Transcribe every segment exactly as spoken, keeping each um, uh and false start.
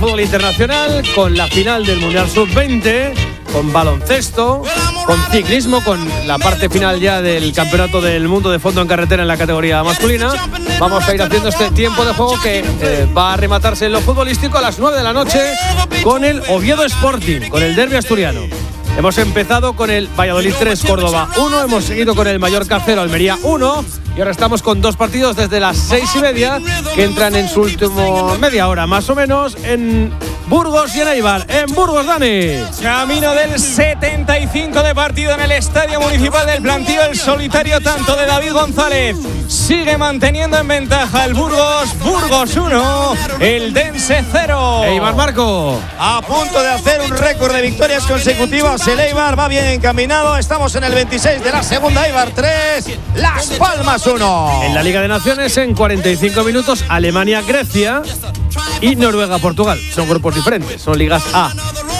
fútbol internacional, con la final del Mundial sub veinte, con baloncesto, con ciclismo, con la parte final ya del Campeonato del Mundo de fondo en carretera en la categoría masculina. Vamos a ir haciendo este tiempo de juego que eh, va a rematarse en lo futbolístico a las nueve de la noche con el Oviedo Sporting, con el derbi asturiano. Hemos empezado con el Valladolid tres, Córdoba uno, hemos seguido con el Mallorca cero, Almería uno, y ahora estamos con dos partidos desde las seis y media que entran en su último media hora más o menos en Burgos y en Eibar. En Burgos, Dani. Camino del setenta y cinco de partido en el Estadio Municipal del Plantío. El solitario tanto de David González sigue manteniendo en ventaja el Burgos. Burgos uno, el Dense cero. Eibar, Marco. A punto de hacer un récord de victorias consecutivas. El Eibar va bien encaminado. Estamos en el veintiséis de la segunda. Eibar tres, Las Palmas uno. En la Liga de Naciones, en cuarenta y cinco minutos, Alemania-Grecia y Noruega-Portugal. Son grupos diferentes, son ligas A.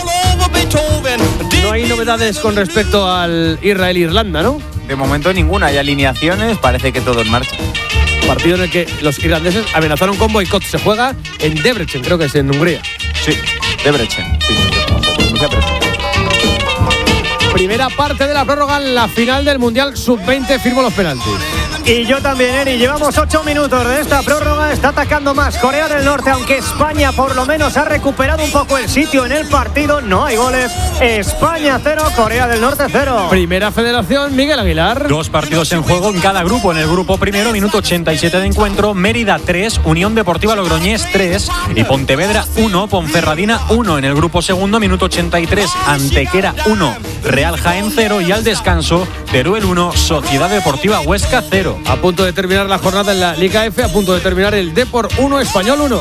No hay novedades con respecto al Israel-Irlanda, ¿no? De momento ninguna, hay alineaciones, parece que todo en marcha. Partido en el que los irlandeses amenazaron con boicot. Se juega en Debrecen, creo que es en Hungría. Sí, Debrecen. Sí, sí, sí. Primera parte de la prórroga en la final del Mundial sub veinte, firmo los penaltis. Y yo también, Eri. Llevamos ocho minutos de esta prórroga. Está atacando más Corea del Norte, aunque España por lo menos ha recuperado un poco el sitio en el partido. No hay goles. España cero, Corea del Norte cero. Primera federación, Miguel Aguilar. Dos partidos en juego en cada grupo. En el grupo primero, minuto ochenta y siete de encuentro, Mérida tres, Unión Deportiva Logroñés tres y Pontevedra uno, Ponferradina uno. En el grupo segundo, minuto ochenta y tres, Antequera uno, Real Jaén cero y al descanso, Teruel uno, Sociedad Deportiva Huesca cero. A punto de terminar la jornada en la Liga F, a punto de terminar el Depor uno, Español uno.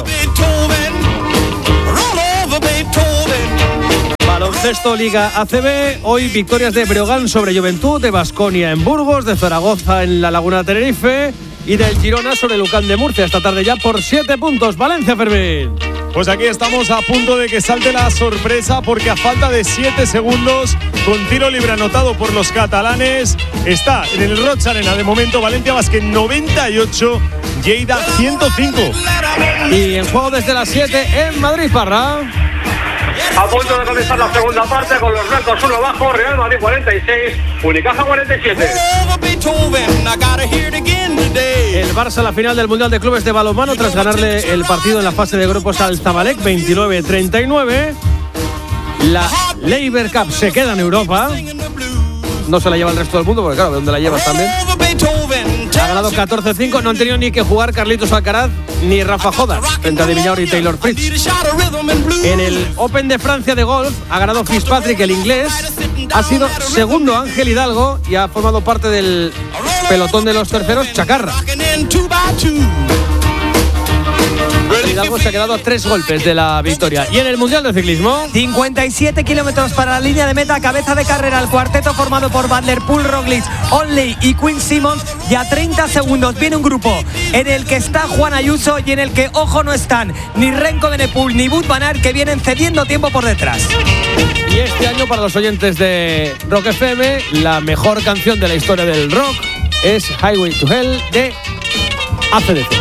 Baloncesto Liga A C B, hoy victorias de Breogán sobre Juventud, de Baskonia en Burgos, de Zaragoza en la Laguna Tenerife y del Girona sobre el Lucán de Murcia. Esta tarde ya por siete puntos. Valencia, Fermín. Pues aquí estamos a punto de que salte la sorpresa porque a falta de siete segundos, con tiro libre anotado por los catalanes, está en el Roig Arena de momento Valencia Basket noventa y ocho, Lleida ciento cinco. Y en juego desde las siete en Madrid, Parra. A punto de comenzar la segunda parte con los blancos uno bajo, Real Madrid cuarenta y seis, Unicaja cuarenta y siete. El Barça a la final del Mundial de Clubes de Balonmano tras ganarle el partido en la fase de grupos al Zamalek veintinueve treinta y nueve. La Laver Cup se queda en Europa. No se la lleva el resto del mundo porque claro, ¿de dónde la llevas también? Ha ganado catorce cinco, no han tenido ni que jugar Carlitos Alcaraz ni Rafa Jodas frente a De Villar y Taylor Fritz. En el Open de Francia de golf ha ganado Fitzpatrick, el inglés. Ha sido segundo Ángel Hidalgo y ha formado parte del pelotón de los terceros Chacarra. Hidalgo se ha quedado a tres golpes de la victoria. Y en el Mundial de Ciclismo, cincuenta y siete kilómetros para la línea de meta, cabeza de carrera el cuarteto formado por Van der Poel, Roglic, Onley y Quinn Simmons. Y a treinta segundos viene un grupo en el que está Juan Ayuso y en el que, ojo, no están ni Renko de Nepal ni Wout van Aert, que vienen cediendo tiempo por detrás. Y este año, para los oyentes de Rock F M, la mejor canción de la historia del rock es Highway to Hell de A C D C.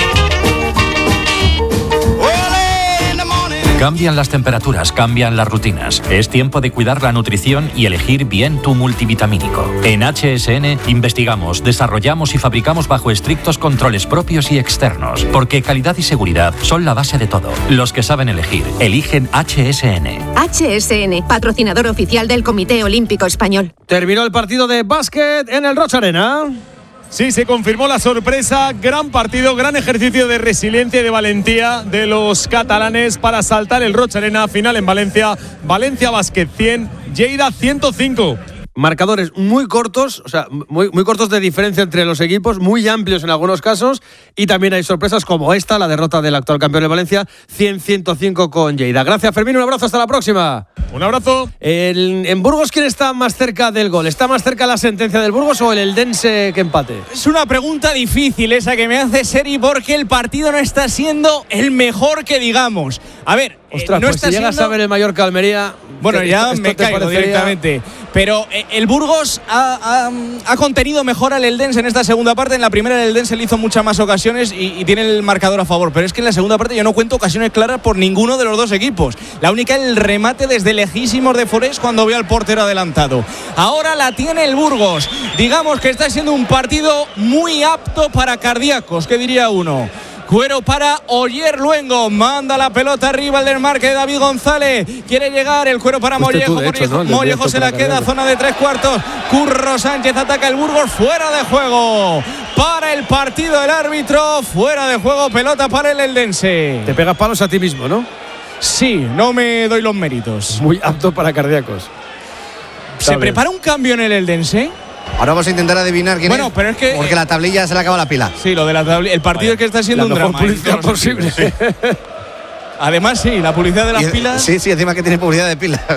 Cambian las temperaturas, cambian las rutinas. Es tiempo de cuidar la nutrición y elegir bien tu multivitamínico. En H S N investigamos, desarrollamos y fabricamos bajo estrictos controles propios y externos, porque calidad y seguridad son la base de todo. Los que saben elegir, eligen H S N. H S N, patrocinador oficial del Comité Olímpico Español. Terminó el partido de básquet en el Roig Arena. Sí, se confirmó la sorpresa, gran partido, gran ejercicio de resiliencia y de valentía de los catalanes para saltar el Roig Arena, final en Valencia, Valencia Basket cien, Lleida ciento cinco. Marcadores muy cortos, o sea, muy, muy cortos de diferencia entre los equipos, muy amplios en algunos casos, y también hay sorpresas como esta, la derrota del actual campeón de Valencia, cien a ciento cinco con Lleida. Gracias, Fermín, un abrazo, hasta la próxima. Un abrazo. El, en Burgos, ¿quién está más cerca del gol? ¿Está más cerca la sentencia del Burgos o el Eldense que empate? Es una pregunta difícil esa que me hace Seri, porque el partido no está siendo el mejor que digamos. A ver, Ostras, eh, no pues está si llegas siendo... a ver el Mallorca Almería, bueno, ¿qué, ya esto me te caigo parecería... directamente. Pero eh, el Burgos ha, ha, ha contenido mejor al Eldense en esta segunda parte. En la primera el Eldense le hizo muchas más ocasiones y, y tiene el marcador a favor. Pero es que en la segunda parte yo no cuento ocasiones claras por ninguno de los dos equipos. La única el remate desde lejísimos de Forés cuando vio al portero adelantado. Ahora la tiene el Burgos. Digamos que está siendo un partido muy apto para cardíacos, ¿qué diría uno? Cuero para Oyer Luengo. Manda la pelota arriba el desmarque de David González. Quiere llegar el Cuero para Mollejo. Tú, Mollejo, hecho, ¿no? Mollejo se la queda. Zona de tres cuartos. Curro Sánchez ataca el Burgos. Fuera de juego. Para el partido el árbitro. Fuera de juego. Pelota para el Eldense. Te pegas palos a ti mismo, ¿no? Sí, no me doy los méritos. Muy apto para cardíacos. ¿Se bien. prepara un cambio en el Eldense? Ahora vamos a intentar adivinar quién bueno, es. Pero es que, porque la tablilla se le acaba la pila. Sí, lo de la tablilla. El partido es que está siendo la un drama. La mejor publicidad posible. Sí. Además, sí, la publicidad de las y, pilas. Sí, sí, encima que tiene publicidad de pilas.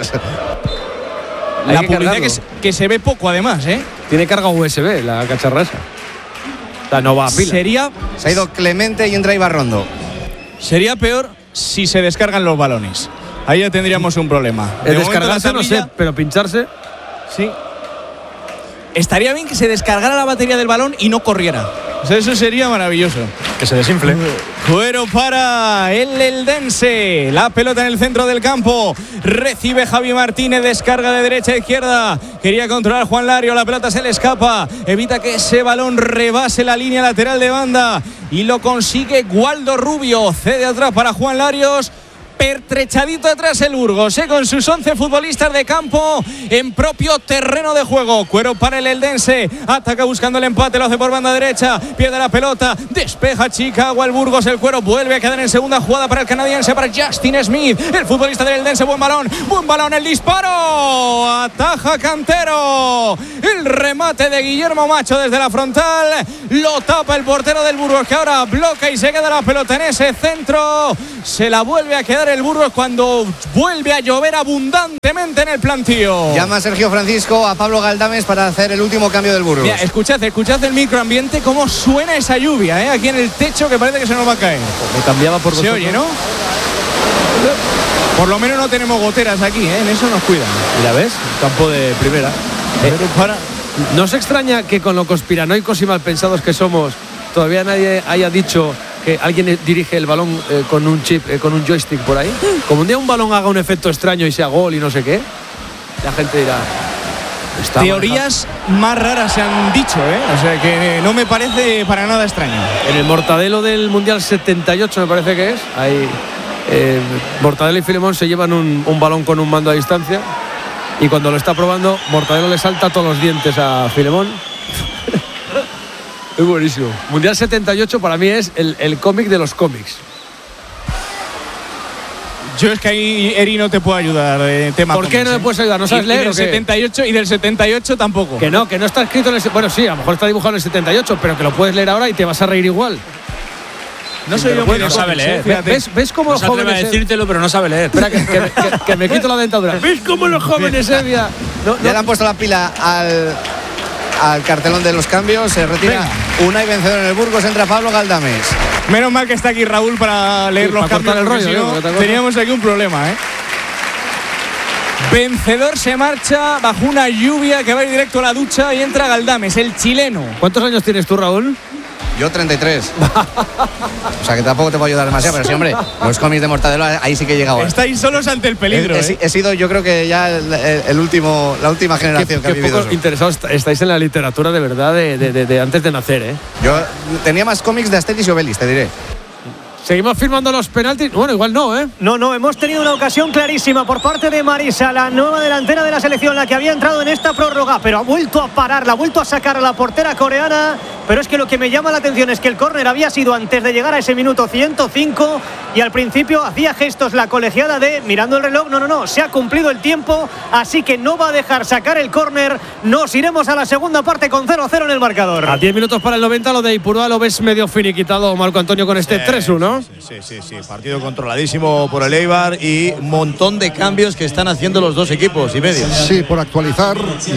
La publicidad que se, que se ve poco, además, ¿eh? Tiene carga U S B, la cacharra esa. La no va a pila. Sería. Se ha ido Clemente y entra Ibarrondo. Sería peor si se descargan los balones. Ahí ya tendríamos un problema. De descargarse, no sé, pero pincharse. Sí. Estaría bien que se descargara la batería del balón y no corriera. O sea, eso sería maravilloso. Que se desinfle. Cuero para el Eldense. La pelota en el centro del campo. Recibe Javi Martínez. Descarga de derecha a izquierda. Quería controlar Juan Lario. La pelota se le escapa. Evita que ese balón rebase la línea lateral de banda. Y lo consigue Waldo Rubio. Cede atrás para Juan Larios. Pertrechadito atrás el Burgos, ¿eh? Con sus once futbolistas de campo en propio terreno de juego. Cuero para el Eldense, ataca buscando el empate, lo hace por banda derecha, pierde la pelota, despeja Chicago el Burgos, el Cuero vuelve a quedar en segunda jugada para el canadiense, para Justin Smith, el futbolista del Eldense. Buen balón, buen balón, el disparo, ataja Cantero, el remate de Guillermo Macho desde la frontal, lo tapa el portero del Burgos, que ahora bloca y se queda la pelota en ese centro. Se la vuelve a quedar el Burgos cuando vuelve a llover abundantemente en el plantío. Llama Sergio Francisco a Pablo Galdames para hacer el último cambio del Burgos. Mira, escuchad, escuchad el microambiente, cómo suena esa lluvia, ¿eh? Aquí en el techo, que parece que se nos va a caer. Me cambiaba por Se oye, ¿no? Por lo menos no tenemos goteras aquí, ¿eh? En eso nos cuidan. Mira, ¿ves? Campo de primera. Eh, para... ¿No se extraña que con lo conspiranoicos y malpensados que somos todavía nadie haya dicho que alguien dirige el balón eh, con un chip, eh, con un joystick por ahí? Como un día un balón haga un efecto extraño y sea gol y no sé qué, la gente dirá... Teorías manejado. Más raras se han dicho, ¿eh? O sea que no me parece para nada extraño. En el Mortadelo del Mundial setenta y ocho me parece que es, ahí eh, Mortadelo y Filemón se llevan un, un balón con un mando a distancia y cuando lo está probando, Mortadelo le salta todos los dientes a Filemón. Es buenísimo. Mundial setenta y ocho para mí es el, el cómic de los cómics. Yo es que ahí, Eri, no te puedo ayudar en tema ¿Por qué cómics, no me eh? puedes ayudar? ¿No sabes y, leer y del o qué? setenta y ocho y del setenta y ocho tampoco. Que no, que no está escrito en el... Bueno, sí, a lo mejor está dibujado en el setenta y ocho, pero que lo puedes leer ahora y te vas a reír igual. No soy yo, no sabe leer. ¿Ves, ¿Ves cómo no los jóvenes... a decírtelo, pero no sabe leer. Espera, que, que, que, que me quito la dentadura. ¿Ves cómo los jóvenes, Evia? No, no. Ya le han puesto la pila al... al cartelón de los cambios, se retira Unai vencedor en el Burgos, entra Pablo Galdames. Menos mal que está aquí Raúl para leer sí, los para cambios, el rollo, si no, ¿eh? teníamos aquí un problema, ¿eh? Vencedor se marcha bajo una lluvia que va a ir directo a la ducha y entra Galdames, el chileno. ¿Cuántos años tienes tú, Raúl? Yo treinta y tres. O sea que tampoco te puedo ayudar demasiado, pero sí, hombre, los cómics de Mortadelo ahí sí que he llegado. Estáis solos ante el peligro. He, ¿eh? he, he sido, yo creo que ya el, el último, la última generación que, que ha que vivido poco eso. interesados estáis en la literatura de verdad de, de, de, de antes de nacer, ¿eh? Yo tenía más cómics de Asterix y Obelix, te diré. Seguimos firmando los penaltis. Bueno, igual no, ¿eh? No, no, hemos tenido una ocasión clarísima por parte de Marisa, la nueva delantera de la selección, la que había entrado en esta prórroga, pero ha vuelto a pararla, ha vuelto a sacar a la portera coreana. Pero es que lo que me llama la atención es que el córner había sido antes de llegar a ese minuto ciento cinco y al principio hacía gestos la colegiada de, mirando el reloj, no, no, no, se ha cumplido el tiempo, así que no va a dejar sacar el córner. Nos iremos a la segunda parte con cero a cero en el marcador. A diez minutos para el noventa, lo de Ipurúa lo ves medio finiquitado, Marco Antonio, con este sí, tres uno. ¿no? Sí, sí, sí. Partido controladísimo por el Eibar y un montón de cambios que están haciendo los dos equipos y medio. Sí, por actualizar,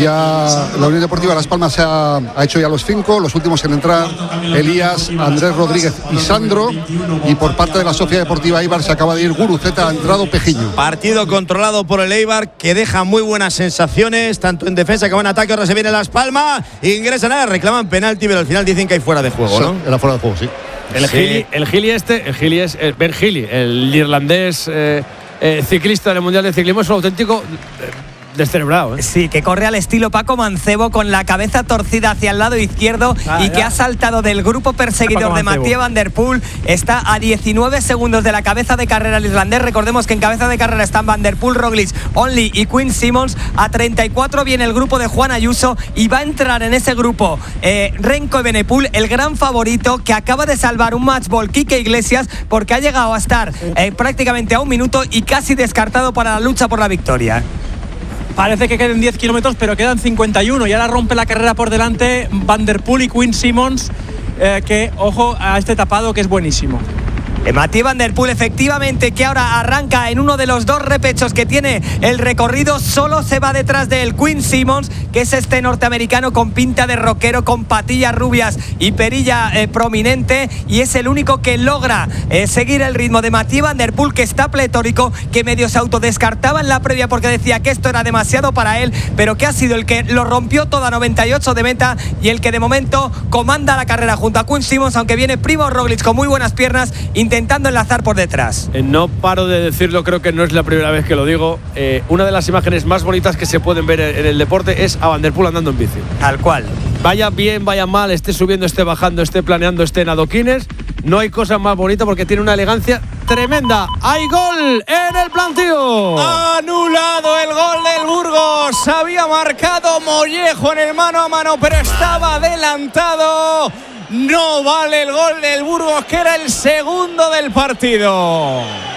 ya la Unión Deportiva Las Palmas se ha, ha hecho ya los cinco, los últimos en entrar, Elías, Andrés Rodríguez y Sandro, y por parte de la Sociedad Deportiva Eibar se acaba de ir Guruceta, ha entrado Pejiño. Partido controlado por el Eibar que deja muy buenas sensaciones, tanto en defensa como en ataque. Ahora se viene Las Palmas, ingresan a reclaman penalti, pero al final dicen que hay fuera de juego, ¿no? Era fuera de juego, sí. El Sí. Gili, el Gili este, el Gili es eh, Ben Gili, el irlandés eh, eh, ciclista del Mundial de Ciclismo, es un auténtico eh, descerebrado, ¿eh? Sí, que corre al estilo Paco Mancebo con la cabeza torcida hacia el lado izquierdo Ah, y ya. que ha saltado del grupo perseguidor Paco de Mancebo. Mathieu van der Poel. Está a diecinueve segundos de la cabeza de carrera el irlandés. Recordemos que en cabeza de carrera están Van der Poel, Roglic, Only y Quinn Simmons. A treinta y cuatro viene el grupo de Juan Ayuso y va a entrar en ese grupo eh, Renko Evenepoel, el gran favorito que acaba de salvar un matchball Quique Iglesias porque ha llegado a estar eh, prácticamente a un minuto y casi descartado para la lucha por la victoria. Parece que quedan diez kilómetros, pero quedan cincuenta y uno. Y ahora rompe la carrera por delante Van der Poel y Quinn Simmons, eh, que, ojo a este tapado que es buenísimo. Eh, Mathieu van der Poel, efectivamente, que ahora arranca en uno de los dos repechos que tiene el recorrido, solo se va detrás de él Quinn Simmons, que es este norteamericano con pinta de rockero, con patillas rubias y perilla eh, prominente, y es el único que logra eh, seguir el ritmo de Mathieu van der Poel, que está pletórico, que medio se autodescartaba en la previa porque decía que esto era demasiado para él, pero que ha sido el que lo rompió toda noventa y ocho de meta y el que de momento comanda la carrera junto a Quinn Simmons, aunque viene Primo Roglic con muy buenas piernas intentando enlazar por detrás. Eh, no paro de decirlo, creo que no es la primera vez que lo digo. Eh, una de las imágenes más bonitas que se pueden ver en el deporte es a Van der Poel andando en bici. Tal cual. Vaya bien, vaya mal, esté subiendo, esté bajando, esté planeando, esté en adoquines. No hay cosa más bonita porque tiene una elegancia tremenda. ¡Hay gol en el plantío! Anulado el gol del Burgos. Había marcado Mollejo en el mano a mano, pero estaba adelantado. No vale el gol del Burgos, que era el segundo del partido.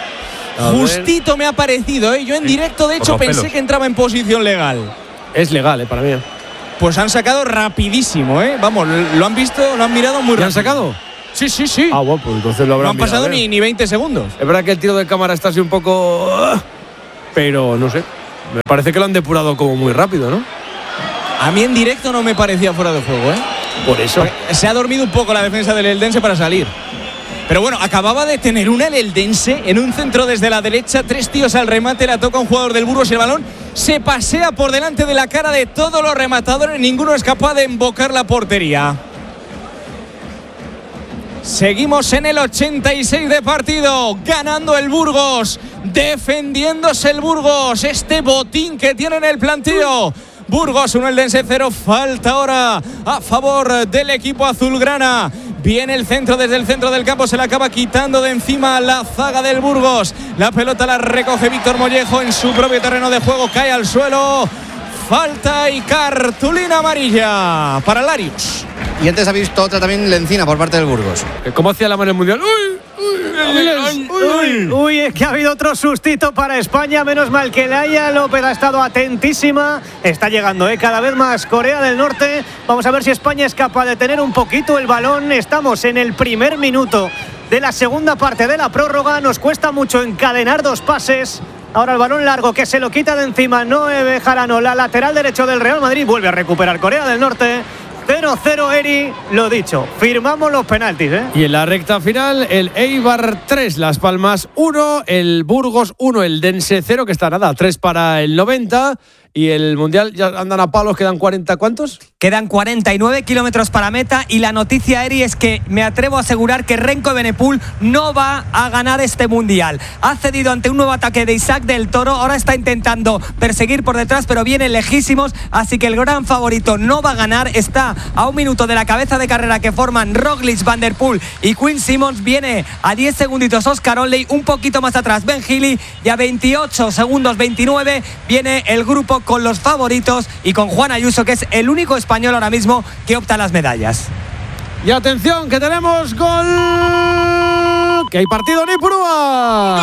A Justito ver. me ha parecido, ¿eh? Yo en directo, de hecho, Por los pensé pelos. que entraba en posición legal. Es legal, eh, para mí. Pues han sacado rapidísimo, ¿eh? Vamos, lo han visto, lo han mirado muy ¿Ya rápido. han sacado? Sí, sí, sí. Ah, bueno, pues entonces lo habrán No han pasado mirado, ni, ¿eh? ni veinte segundos. Es verdad que el tiro de cámara está así un poco... Pero no sé. Me parece que lo han depurado como muy rápido, ¿no? A mí en directo no me parecía fuera de juego, ¿eh? Por eso. Se ha dormido un poco la defensa del Eldense para salir. Pero bueno, acababa de tener una el Eldense en un centro desde la derecha, tres tíos al remate, la toca un jugador del Burgos y el balón se pasea por delante de la cara de todos los rematadores, ninguno es capaz de embocar la portería. Seguimos en el ochenta y seis de partido, ganando el Burgos, defendiéndose el Burgos, este botín que tiene en el plantío. Burgos uno, Eldense cero, falta ahora a favor del equipo azulgrana. Viene el centro desde el centro del campo, se la acaba quitando de encima la zaga del Burgos. La pelota la recoge Víctor Mollejo en su propio terreno de juego, cae al suelo. Falta y cartulina amarilla para Larios. Y antes ha visto otra también Lencina por parte del Burgos. ¿Cómo hacía la mano en el Mundial? ¡Uy! Uy, uy, uy, es que ha habido otro sustito para España. Menos mal que Laia López ha estado atentísima. Está llegando ¿eh? cada vez más Corea del Norte. Vamos a ver si España es capaz de tener un poquito el balón. Estamos en el primer minuto de la segunda parte de la prórroga. Nos cuesta mucho encadenar dos pases. Ahora el balón largo que se lo quita de encima Noé Bejarano, la lateral derecho del Real Madrid. Vuelve a recuperar Corea del Norte. cero cero, Eri, lo dicho, firmamos los penaltis, ¿eh? Y en la recta final, el Eibar tres, Las Palmas uno, el Burgos uno, el Dense cero, que está nada, tres para el noventa. Y el Mundial ya andan a palos, quedan cuarenta, ¿cuántos? Quedan cuarenta y nueve kilómetros para meta y la noticia, Eri, es que me atrevo a asegurar que Renko Evenepoel no va a ganar este Mundial. Ha cedido ante un nuevo ataque de Isaac del Toro, ahora está intentando perseguir por detrás, pero viene lejísimos, así que el gran favorito no va a ganar. Está a un minuto de la cabeza de carrera que forman Roglic, Van der Poel y Quinn Simmons. Viene a diez segunditos Oscar Onley, un poquito más atrás Ben Gili, y a veintiocho segundos, veintinueve, viene el grupo con los favoritos y con Juan Ayuso, que es el único español ahora mismo que opta a las medallas. Y atención, que tenemos gol, que hay partido en Ipurúa.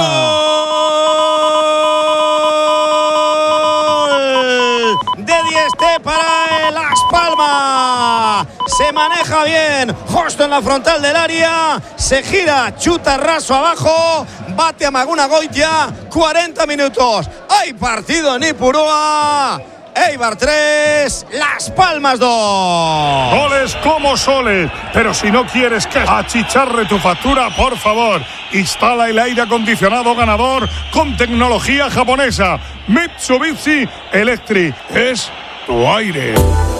¡Gol de Dieste para Las Palmas! se maneja bien, justo en la frontal del área, se gira, chuta raso abajo, bate a Maguna Goitia, cuarenta minutos. Hay partido en Ipurúa. Eibar tres, Las Palmas dos. Goles como soles, pero si no quieres que achicharre tu factura, por favor, instala el aire acondicionado ganador con tecnología japonesa. Mitsubishi Electric es tu aire.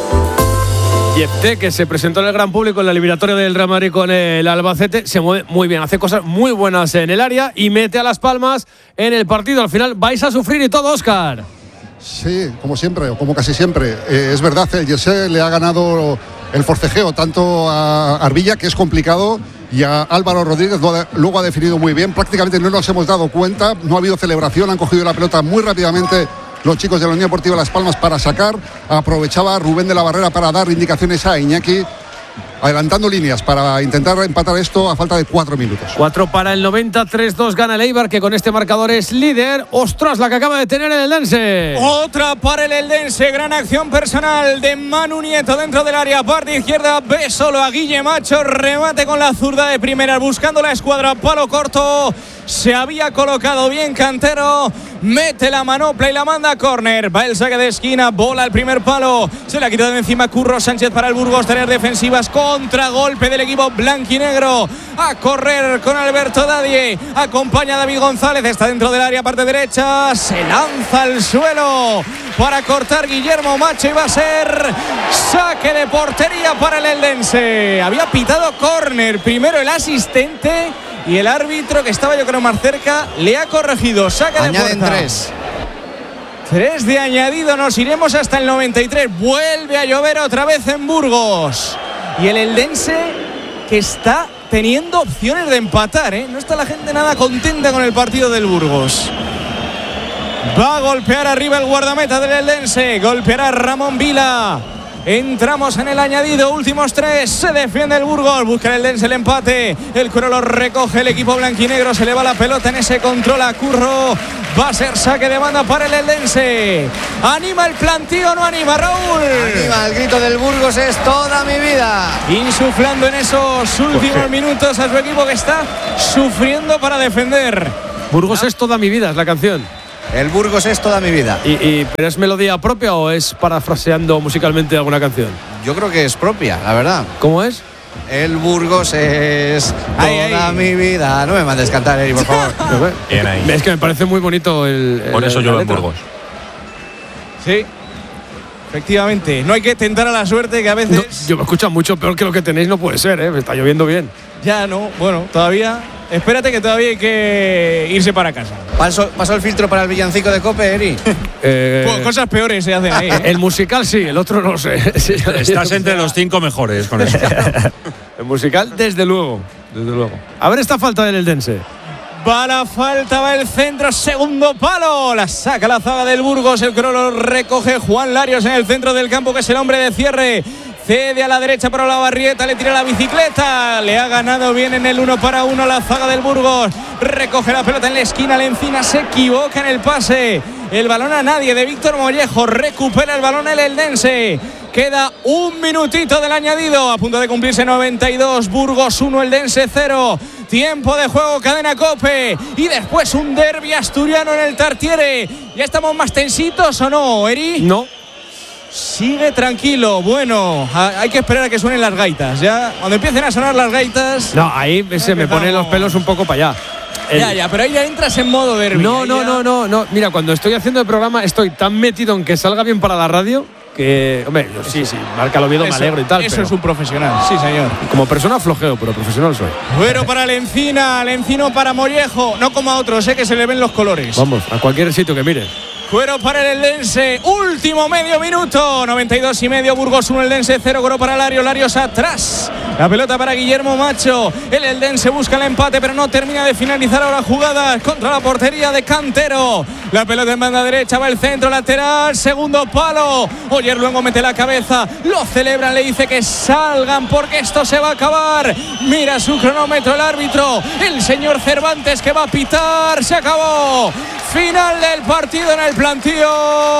Yepte, que se presentó en el gran público en la eliminatoria del Real Madrid con el Albacete, se mueve muy bien, hace cosas muy buenas en el área y mete a Las Palmas en el partido. Al final vais a sufrir y todo, Óscar. Sí, como siempre, o como casi siempre. Eh, es verdad, el Jersey le ha ganado el forcejeo tanto a Arbilla, que es complicado, y a Álvaro Rodríguez luego ha definido muy bien. Prácticamente no nos hemos dado cuenta, no ha habido celebración, han cogido la pelota muy rápidamente los chicos de la Unión Deportiva Las Palmas para sacar. Aprovechaba Rubén de la Barrera para dar indicaciones a Iñaki, adelantando líneas para intentar empatar esto a falta de cuatro minutos. Cuatro para el noventa, tres dos gana el Eibar, que con este marcador es líder. ¡Ostras, la que acaba de tener el Eldense! Otra para el Eldense, gran acción personal de Manu Nieto dentro del área, parte izquierda, ve solo a Guille Macho, remate con la zurda de primera, buscando la escuadra, palo corto, se había colocado bien Cantero, mete la manopla y la manda a córner, va el saque de esquina, bola al primer palo, se la ha quitado de encima Curro Sánchez para el Burgos, tareas defensivas, contragolpe del equipo blanquinegro, a correr con Alberto Dadie, acompaña a David González, está dentro del área, parte derecha, se lanza al suelo para cortar Guillermo Macho y va a ser saque de portería para el Eldense. Había pitado córner primero el asistente y el árbitro, que estaba yo creo más cerca, le ha corregido. Saca de Añaden puerta. tres. Tres de añadido, nos iremos hasta el noventa y tres. Vuelve a llover otra vez en Burgos. Y el Eldense, que está teniendo opciones de empatar, ¿eh? No está la gente nada contenta con el partido del Burgos. Va a golpear arriba el guardameta del Eldense. Golpeará Ramón Vila. Entramos en el añadido, últimos tres, se defiende el Burgos, busca el Eldense el empate, el Curro lo recoge el equipo blanquinegro, se le va la pelota en ese control a Curro, va a ser saque de banda para el Eldense. ¿Anima el plantío o no anima, Raúl? Anima, el grito del Burgos es toda mi vida. Insuflando en esos últimos minutos a su equipo, que está sufriendo para defender. Burgos es toda mi vida, es la canción. El Burgos es toda mi vida. ¿Y, y, ¿Pero es melodía propia o es parafraseando musicalmente alguna canción? Yo creo que es propia, la verdad. ¿Cómo es? El Burgos es ay, toda ay. mi vida. No me mandes cantar, Eri, por favor. Bien ahí. Es que me parece muy bonito el. Por el, eso la yo en letra. Burgos. Sí, efectivamente. No hay que tentar a la suerte, que a veces. No, yo me escucho mucho peor que lo que tenéis, no puede ser, ¿eh? Me está lloviendo bien. Ya no, bueno, todavía. Espérate, que todavía hay que irse para casa. Pasó, pasó el filtro para el villancico de Cope, Eri. Eh, Pues cosas peores se hacen ahí, ¿eh? El musical sí, el otro no sé. Sí, Estás entre los cinco mejores con eso. El musical, desde luego. Desde luego. A ver esta falta del Eldense. Va la falta, va el centro, segundo palo. La saca la zaga del Burgos. El crono recoge Juan Larios en el centro del campo, que es el hombre de cierre. Cede a la derecha para la Barrieta, le tira la bicicleta, le ha ganado bien en el uno para uno la zaga del Burgos, recoge la pelota en la esquina, Lencina se equivoca en el pase, el balón a nadie de Víctor Mollejo, recupera el balón el Eldense, queda un minutito del añadido, a punto de cumplirse noventa y dos, Burgos uno, Eldense cero, tiempo de juego, cadena Cope, y después un derbi asturiano en el Tartiere. ¿Ya estamos más tensitos o no, Eri? No. Sigue tranquilo, bueno, hay que esperar a que suenen las gaitas. Ya cuando empiecen a sonar las gaitas. No, ahí se me ponen los pelos un poco para allá. El... Ya, ya, pero ahí ya entras en modo derbi. No, no, ya... no, no, no. Mira, cuando estoy haciendo el programa estoy tan metido en que salga bien para la radio que, hombre, yo sí, sí, marca el Oviedo, me alegro y tal. Eso pero es un profesional, sí, señor. Como persona flojeo, pero profesional soy. Bueno para Lencina, Lencino para Mollejo, no como a otros, sé que se le ven los colores. Vamos, a cualquier sitio que mire. Cuero para el Eldense, último medio minuto, noventa y dos y medio, Burgos uno, Eldense cero, Coro para Larios, Larios atrás, la pelota para Guillermo Macho, el Eldense busca el empate pero no termina de finalizar ahora jugadas contra la portería de Cantero, la pelota en banda derecha, va el centro lateral, segundo palo, Oyer luego mete la cabeza, lo celebran, le dice que salgan porque esto se va a acabar, mira su cronómetro el árbitro, el señor Cervantes que va a pitar, se acabó, final del partido en el plantío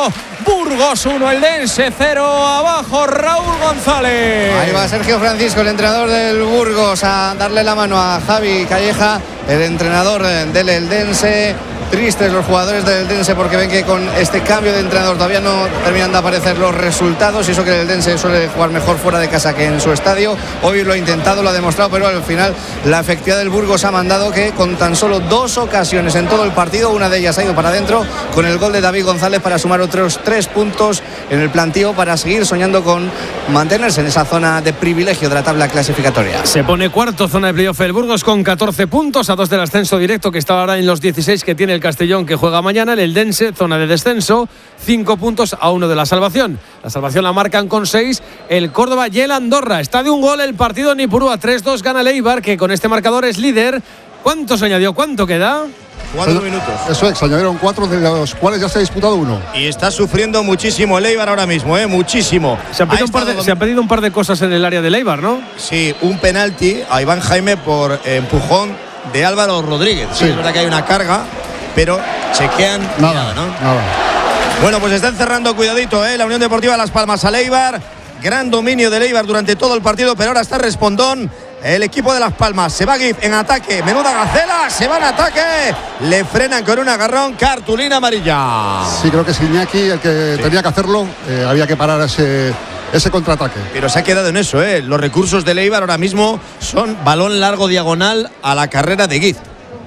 Burgos uno, Eldense cero. Abajo Raúl González. Ahí va Sergio Francisco, el entrenador del Burgos, a darle la mano a Javi Calleja, el entrenador del Eldense. Tristes los jugadores del Eldense porque ven que con este cambio de entrenador todavía no terminan de aparecer los resultados, y eso que el Eldense suele jugar mejor fuera de casa que en su estadio. Hoy lo ha intentado, lo ha demostrado, pero al final la efectividad del Burgos ha mandado que con tan solo dos ocasiones en todo el partido, una de ellas ha ido para adentro con el gol de David González para sumar otros tres puntos en el plantío para seguir soñando con mantenerse en esa zona de privilegio de la tabla clasificatoria. Se pone cuarto, zona de playoff el Burgos con catorce puntos, a dos del ascenso directo, que está ahora en los dieciséis que tiene el Castellón, que juega mañana. El Eldense, zona de descenso, cinco puntos a uno de la salvación. La salvación la marcan con seis el Córdoba y el Andorra. Está de un gol el partido en Ipurúa, tres dos gana el Eibar, que con este marcador es líder. ¿Cuánto se añadió? ¿Cuánto queda? Cuatro minutos. Eso es, se añadieron cuatro, de los cuales ya se ha disputado uno. Y está sufriendo muchísimo el Eibar ahora mismo, ¿eh? Muchísimo. Se han, pedido un par de, se han pedido un par de cosas en el área del Eibar, ¿no? Sí, un penalti a Iván Jaime por eh, empujón de Álvaro Rodríguez. Sí, sí, es verdad que hay una carga, pero chequean nada, nada, ¿no? Nada. Bueno, pues está encerrando, cuidadito, ¿eh? La Unión Deportiva Las Palmas al Eibar. Gran dominio del Eibar durante todo el partido, pero ahora está respondón el equipo de Las Palmas. Se va Gif en ataque, menuda gacela, se va en ataque, le frenan con un agarrón, cartulina amarilla. Sí, creo que es Iñaki el que sí. tenía que hacerlo, eh, había que parar ese, ese contraataque. Pero se ha quedado en eso, ¿eh? Los recursos del Eibar ahora mismo son balón largo diagonal a la carrera de Gif.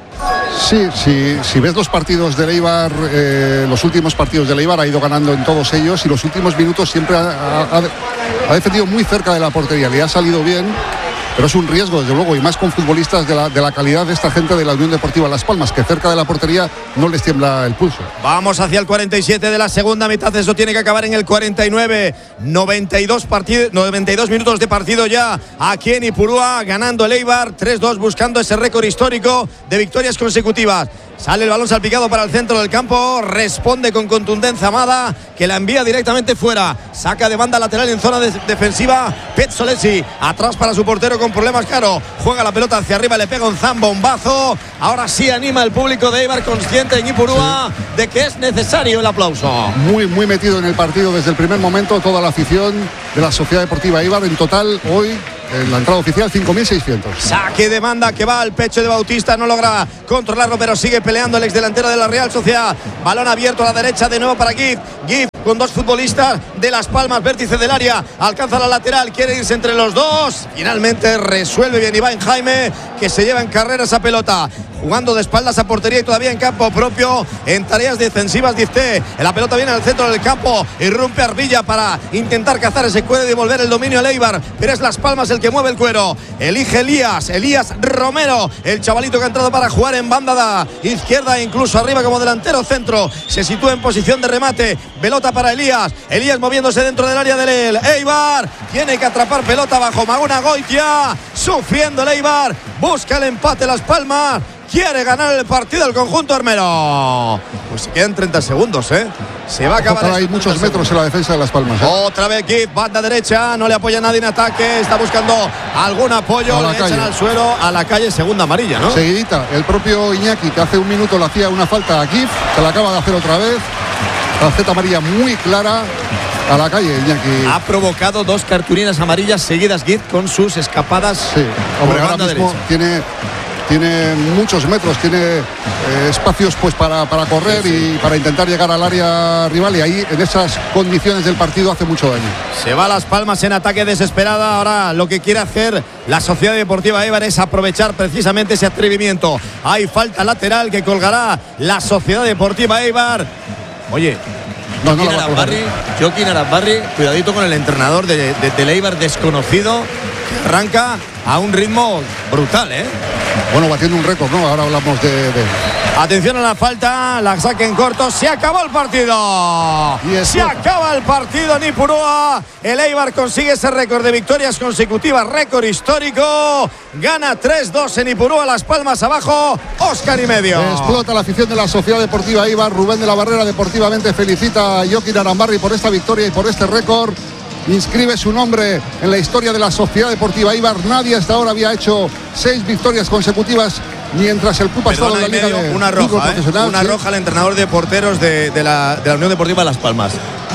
Sí, sí, si ves los partidos del Eibar, eh, los últimos partidos del Eibar ha ido ganando en todos ellos, y los últimos minutos siempre ha, ha, ha defendido muy cerca de la portería, le ha salido bien. Pero es un riesgo, desde luego, y más con futbolistas de la, de la calidad de esta gente de la Unión Deportiva Las Palmas, que cerca de la portería no les tiembla el pulso. Vamos hacia el cuarenta y siete de la segunda mitad, eso tiene que acabar en el cuarenta y nueve. noventa y dos, partido, noventa y dos minutos de partido ya aquí en Ipurúa, ganando el Eibar tres dos, buscando ese récord histórico de victorias consecutivas. Sale el balón salpicado para el centro del campo, responde con contundencia Amada, que la envía directamente fuera, saca de banda lateral en zona de defensiva Pezzolesi, atrás para su portero con problemas, Caro, juega la pelota hacia arriba, le pega un zambombazo. Ahora sí anima el público de Eibar, consciente en Ipurúa sí. de que es necesario el aplauso. Muy, muy metido en el partido desde el primer momento toda la afición de la Sociedad Deportiva Eibar. En total hoy en la entrada oficial cinco mil seiscientos. Saque de banda que va al pecho de Bautista, no logra controlarlo, pero sigue peleando el exdelantero de la Real Sociedad. Balón abierto a la derecha de nuevo para Gif. Gif con dos futbolistas de Las Palmas, vértice del área, alcanza la lateral, quiere irse entre los dos. Finalmente resuelve bien Iván Jaime, que se lleva en carrera esa pelota, jugando de espaldas a portería y todavía en campo propio, en tareas defensivas. Dizte, la pelota viene al centro del campo, irrumpe Arbilla para intentar cazar ese cuero y devolver el dominio al Eibar, pero es Las Palmas el que mueve el cuero. Elige Elías, Elías Romero, el chavalito que ha entrado para jugar en banda izquierda, incluso arriba como delantero centro, se sitúa en posición de remate. Pelota para Elías, Elías moviéndose dentro del área del Eibar, tiene que atrapar pelota bajo Maguna Goitia, sufriendo el Eibar, busca el empate Las Palmas, quiere ganar el partido el conjunto armero. Pues se quedan treinta segundos, ¿eh? Se va a acabar. Hay muchos metros en la defensa de Las Palmas, ¿eh? Otra vez Gif, banda derecha, no le apoya nadie en ataque, está buscando algún apoyo, le echan al suelo, a la calle, segunda amarilla, ¿no? Seguidita, el propio Iñaki, que hace un minuto le hacía una falta a Gif, se la acaba de hacer otra vez. Tarjeta amarilla muy clara a la calle, Iñaki. Ha provocado dos cartulinas amarillas seguidas Gif con sus escapadas. Sí, hombre, ahora mismo derecha. tiene tiene muchos metros, tiene eh, espacios pues para, para correr sí, sí. y para intentar llegar al área rival, y ahí en esas condiciones del partido hace mucho daño. Se va Las Palmas en ataque desesperada. Ahora lo que quiere hacer la Sociedad Deportiva Eibar es aprovechar precisamente ese atrevimiento. Hay falta lateral que colgará la Sociedad Deportiva Eibar. Oye, no, Joaquín no Arambarri, Joaquín Arambarri, cuidadito con el entrenador de, de, de Eibar desconocido, que arranca a un ritmo brutal, ¿eh? Bueno, batiendo un récord, ¿no? Ahora hablamos de, de... Atención a la falta, la saque en corto, se acabó el partido. Se acaba el partido en Ipurúa. El Eibar consigue ese récord de victorias consecutivas, récord histórico. Gana tres dos en Ipurúa, Las Palmas abajo, Óscar y medio. Explota la afición de la Sociedad Deportiva Eibar. Rubén de la Barrera deportivamente felicita a Joaquín Arambarri por esta victoria y por este récord. Inscribe su nombre en la historia de la Sociedad Deportiva Eibar. Nadie hasta ahora había hecho seis victorias consecutivas mientras el club ha estado en la liga de una roja, ¿eh? Una ¿sí? roja al entrenador de porteros de, de, la, de la Unión Deportiva Las Palmas.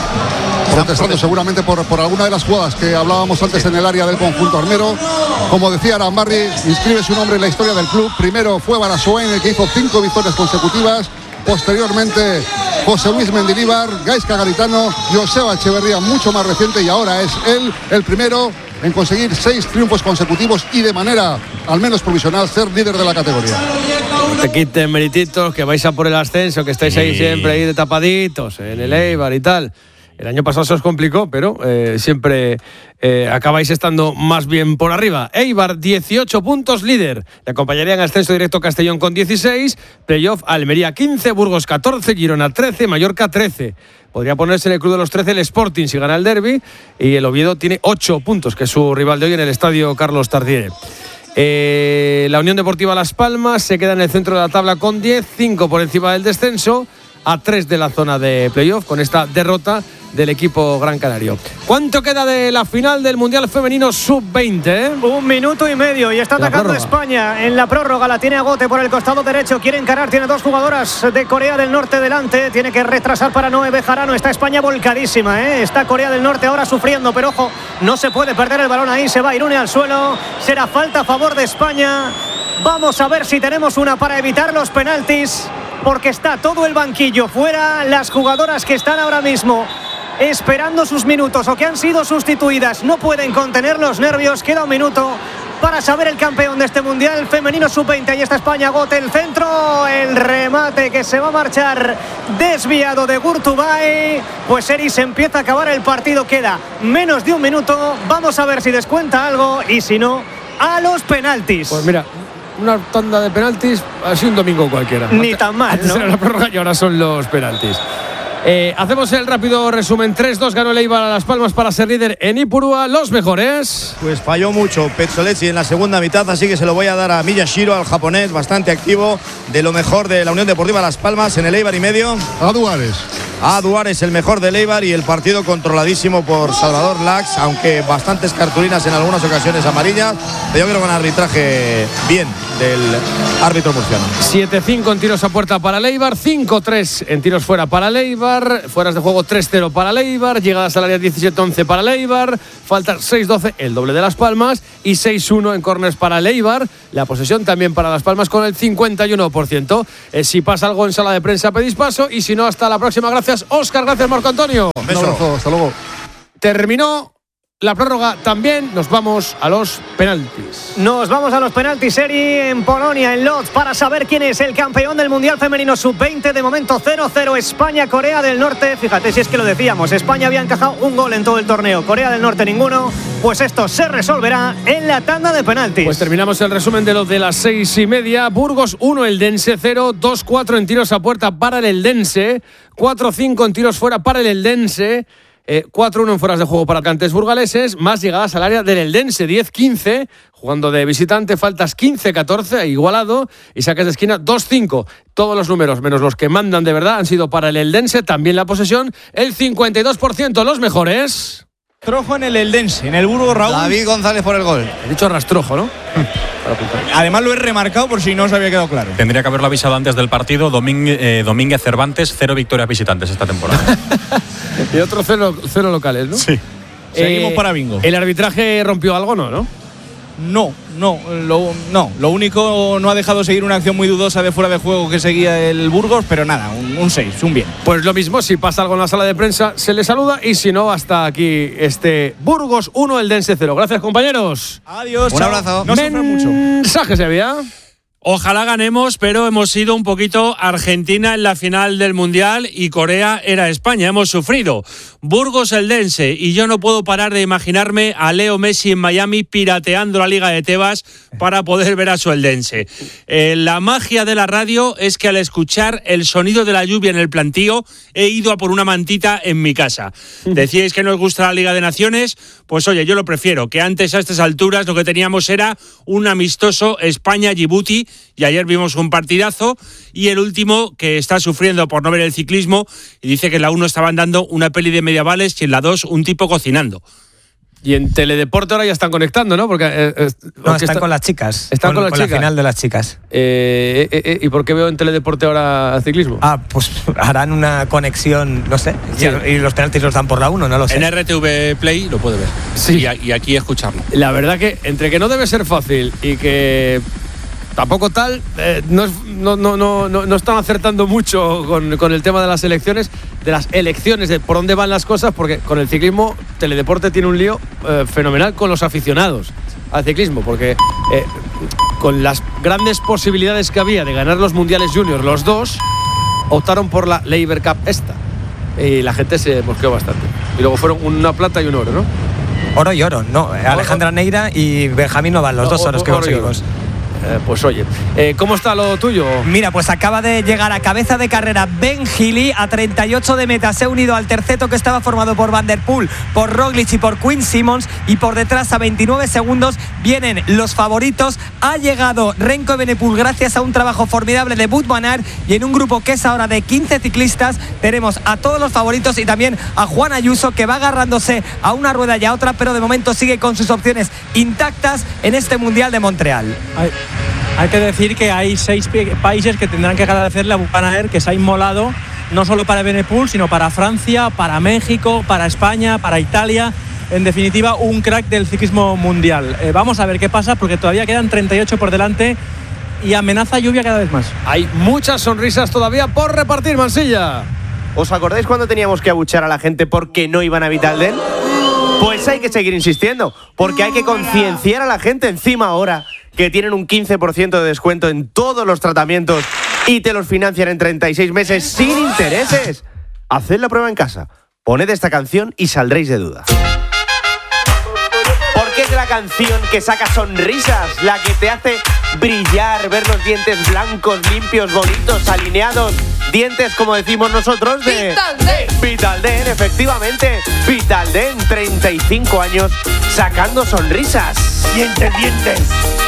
protestando seguramente por, por alguna de las jugadas que hablábamos antes en el área del conjunto armero. Como decía Arambarri, inscribe su nombre en la historia del club. Primero fue Barasoen, el que hizo cinco victorias consecutivas. Posteriormente José Luis Mendilibar, Gaizka Garitano, Joseba Echeverría, mucho más reciente, y ahora es él el primero en conseguir seis triunfos consecutivos y de manera al menos provisional ser líder de la categoría. No te quiten merititos, que vais a por el ascenso, que estáis ahí siempre ahí de tapaditos en el Eibar y tal. El año pasado se os complicó, pero eh, siempre eh, acabáis estando más bien por arriba. Eibar, dieciocho puntos, líder. Le acompañarían ascenso directo Castellón con dieciséis, playoff Almería quince, Burgos catorce, Girona trece, Mallorca trece. Podría ponerse en el club de los trece el Sporting si gana el derbi, y el Oviedo tiene ocho puntos, que es su rival de hoy en el estadio Carlos Tartiere. Eh, la Unión Deportiva Las Palmas se queda en el centro de la tabla con diez, cinco por encima del descenso, a tres de la zona de playoff con esta derrota del equipo gran canario. ¿Cuánto queda de la final del Mundial Femenino sub veinte? Eh? Un minuto y medio y está La atacando prórroga. España en la prórroga. La tiene Agote por el costado derecho. Quiere encarar. Tiene dos jugadoras de Corea del Norte delante. Tiene que retrasar para Noé Bejarano. Está España volcadísima. ¿eh? Está Corea del Norte ahora sufriendo. Pero ojo, no se puede perder el balón ahí. Se va Irune al suelo. Será falta a favor de España. Vamos a ver si tenemos una para evitar los penaltis. Porque está todo el banquillo fuera. Las jugadoras que están ahora mismo esperando sus minutos o que han sido sustituidas no pueden contener los nervios. Queda un minuto para saber el campeón de este Mundial Femenino sub veinte. Ahí está España, Gote, el centro, el remate que se va a marchar desviado de Gurtubay. Pues Eri, se empieza a acabar el partido, queda menos de un minuto. Vamos a ver si descuenta algo y si no, a los penaltis. Pues mira, una tanda de penaltis, así un domingo cualquiera. Ni tan mal, Antes ¿no? era la prórroga y ahora son los penaltis. Eh, hacemos el rápido resumen. tres dos ganó el Eibar a Las Palmas para ser líder en Ipurúa. Los mejores. Pues falló mucho Pezzolezzi en la segunda mitad, así que se lo voy a dar a Miyashiro, al japonés, bastante activo, de lo mejor de la Unión Deportiva Las Palmas en el Eibar y medio. A Duares. A Duares, el mejor del Eibar, y el partido controladísimo por Salvador Lax, aunque bastantes cartulinas en algunas ocasiones amarillas. Pero yo creo que un arbitraje bien del árbitro murciano. siete cinco en tiros a puerta para el Eibar, cinco tres en tiros fuera para el Eibar, fueras de juego tres cero para el Eibar, llegadas al área diecisiete once para el Eibar, falta seis doce, el doble de Las Palmas, y seis uno en córners para el Eibar. La posesión también para Las Palmas con el cincuenta y uno por ciento. Eh, si pasa algo en sala de prensa, pedís paso, y si no, hasta la próxima. Gracias, Óscar, gracias, Marco Antonio. Un abrazo, hasta luego. Terminó la prórroga también, nos vamos a los penaltis. Nos vamos a los penaltis, Eri, en Polonia, en Lodz, para saber quién es el campeón del Mundial Femenino sub veinte. De momento cero cero España, Corea del Norte. Fíjate si es que lo decíamos, España había encajado un gol en todo el torneo, Corea del Norte ninguno. Pues esto se resolverá en la tanda de penaltis. Pues terminamos el resumen de los de las seis y media. Burgos uno, Eldense cero, dos cuatro en tiros a puerta para el Eldense, cuatro cinco en tiros fuera para el Eldense, Eh, cuatro uno en fueras de juego para Cantes burgaleses, más llegadas al área del Eldense, diez quince, jugando de visitante, faltas quince catorce, igualado, y saques de esquina dos cinco. Todos los números, menos los que mandan de verdad, han sido para el Eldense, también la posesión, el cincuenta y dos por ciento, los mejores. Rastrojo en el Eldense, en el Burgos, Raúl. David González por el gol. He dicho rastrojo, ¿no? Además lo he remarcado por si no os había quedado claro. Tendría que haberlo avisado antes del partido. Domínguez, eh, Domínguez Cervantes, cero victorias visitantes esta temporada. Y otros cero, cero locales, ¿no? Sí. Seguimos para bingo. ¿El arbitraje rompió algo, no? ¿no? No, no, lo, no. Lo único, no ha dejado seguir una acción muy dudosa de fuera de juego que seguía el Burgos, pero nada, un seis, un bien. Pues lo mismo, si pasa algo en la sala de prensa, se le saluda, y si no, hasta aquí este Burgos uno, Eldense cero. Gracias, compañeros. Adiós. Un chao. abrazo. No sufran mucho. Mensajes, Sevilla. Ojalá ganemos, pero hemos sido un poquito Argentina en la final del Mundial y Corea era España. Hemos sufrido. Burgos Eldense, y yo no puedo parar de imaginarme a Leo Messi en Miami pirateando la Liga de Tebas para poder ver a su Eldense. Eh, la magia de la radio es que al escuchar el sonido de la lluvia en el plantío he ido a por una mantita en mi casa. Decíais que no os gusta la Liga de Naciones, pues oye, yo lo prefiero, que antes a estas alturas lo que teníamos era un amistoso España-Djibouti, y ayer vimos un partidazo, y el último que está sufriendo por no ver el ciclismo y dice que en la uno estaban dando una peli de medievales y en la dos un tipo cocinando. Y en Teledeporte ahora ya están conectando, ¿no? Porque eh, eh, no, están está, con las chicas. Están con, con las con chicas. La final de las chicas. Eh, eh, eh, ¿Y por qué veo en Teledeporte ahora ciclismo? Ah, pues harán una conexión, no sé. Sí. Y los penaltis los dan por la uno, no lo sé. En R T V Play lo puede ver. Sí. Y, y aquí escucharlo. La verdad que entre que no debe ser fácil y que tampoco tal, eh, no, no, no, no, no están acertando mucho con, con el tema de las elecciones, de las elecciones, de por dónde van las cosas, porque con el ciclismo Teledeporte tiene un lío eh, fenomenal con los aficionados al ciclismo, porque eh, con las grandes posibilidades que había de ganar los mundiales juniors, los dos optaron por la Labour Cup esta, y la gente se mosqueó bastante. Y luego fueron una plata y un oro, ¿no? Oro y oro, no. Alejandra Neira y Benjamín Noval, los no, dos oros que conseguimos. Eh, pues oye, eh, ¿cómo está lo tuyo? Mira, pues acaba de llegar a cabeza de carrera Ben Healy a treinta y ocho de meta. Se ha unido al terceto que estaba formado por Van der Poel, por Roglic y por Quinn Simmons. Y por detrás a veintinueve segundos vienen los favoritos. Ha llegado Remco Evenepoel gracias a un trabajo formidable de Wout van Aert. Y en un grupo que es ahora de quince ciclistas tenemos a todos los favoritos y también a Juan Ayuso, que va agarrándose a una rueda y a otra, pero de momento sigue con sus opciones intactas en este Mundial de Montreal. Ay. Hay que decir que hay seis países que tendrán que agradecerle a Van Aert, que se ha inmolado no solo para Evenepoel, sino para Francia, para México, para España, para Italia. En definitiva, un crack del ciclismo mundial. Eh, vamos a ver qué pasa, porque todavía quedan treinta y ocho por delante y amenaza lluvia cada vez más. Hay muchas sonrisas todavía por repartir, Mansilla. ¿Os acordáis cuando teníamos que abuchar a la gente porque no iban a Vitalden? Pues hay que seguir insistiendo, porque hay que concienciar a la gente encima ahora que tienen un quince por ciento de descuento en todos los tratamientos y te los financian en treinta y seis meses sin intereses. Haced la prueba en casa, poned esta canción y saldréis de duda. Porque es la canción que saca sonrisas, la que te hace brillar, ver los dientes blancos, limpios, bonitos, alineados. Dientes, como decimos nosotros, de Vitalden. Vitalden, efectivamente. Vitalden, treinta y cinco años, sacando sonrisas. Dientes, dientes.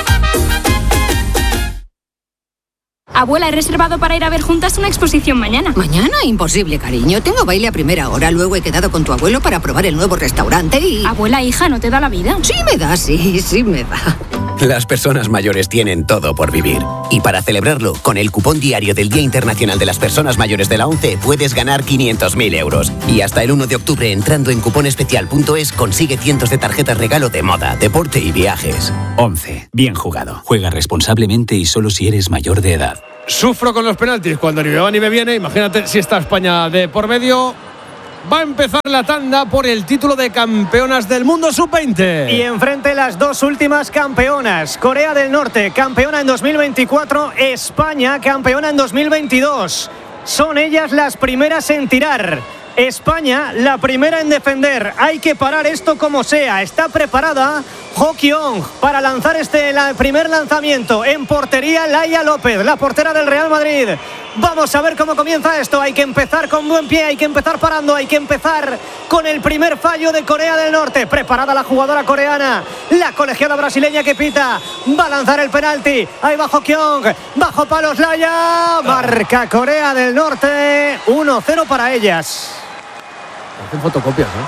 Abuela, he reservado para ir a ver juntas una exposición mañana. ¿Mañana? Imposible, cariño. Tengo baile a primera hora. Luego he quedado con tu abuelo para probar el nuevo restaurante y... Abuela, hija, ¿no te da la vida? Sí me da, sí, sí me da. Las personas mayores tienen todo por vivir. Y para celebrarlo, con el cupón diario del Día Internacional de las Personas Mayores de la ONCE puedes ganar quinientos mil euros. Y hasta el uno de octubre, entrando en cuponespecial punto es, consigue cientos de tarjetas regalo de moda, deporte y viajes. ONCE. Bien jugado. Juega responsablemente y solo si eres mayor de edad. Sufro con los penaltis cuando ni me va ni me viene. Imagínate si está España de por medio. Va a empezar la tanda por el título de campeonas del mundo sub veinte. Y enfrente las dos últimas campeonas. Corea del Norte, campeona en dos mil veinticuatro. España, campeona en dos mil veintidós. Son ellas las primeras en tirar. España, la primera en defender. Hay que parar esto como sea. Está preparada Ho Kyung para lanzar este la, primer lanzamiento. En portería, Laia López, la portera del Real Madrid. Vamos a ver cómo comienza esto. Hay que empezar con buen pie, hay que empezar parando, hay que empezar con el primer fallo de Corea del Norte. Preparada la jugadora coreana, la colegiada brasileña que pita. Va a lanzar el penalti. Ahí va Ho Kyung, bajo palos Laia. Marca Corea del Norte. uno cero para ellas. Hacen fotocopias, ¿no?